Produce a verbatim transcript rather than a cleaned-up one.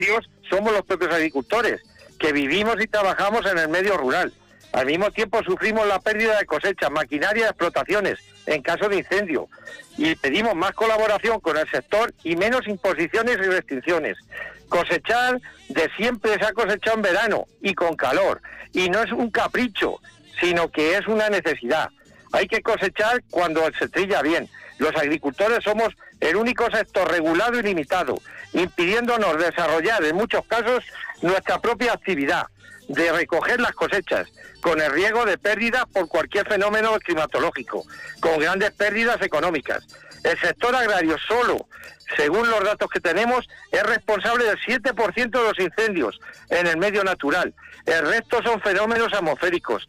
incendios somos los propios agricultores, que vivimos y trabajamos en el medio rural. Al mismo tiempo sufrimos la pérdida de cosechas, maquinaria y explotaciones en caso de incendio. Y pedimos más colaboración con el sector y menos imposiciones y restricciones. Cosechar de siempre se ha cosechado en verano y con calor. Y no es un capricho, sino que es una necesidad. Hay que cosechar cuando se trilla bien. Los agricultores somos el único sector regulado y limitado, impidiéndonos desarrollar en muchos casos nuestra propia actividad de recoger las cosechas, con el riesgo de pérdidas por cualquier fenómeno climatológico, con grandes pérdidas económicas. El sector agrario solo, según los datos que tenemos, es responsable del siete por ciento de los incendios en el medio natural. El resto son fenómenos atmosféricos,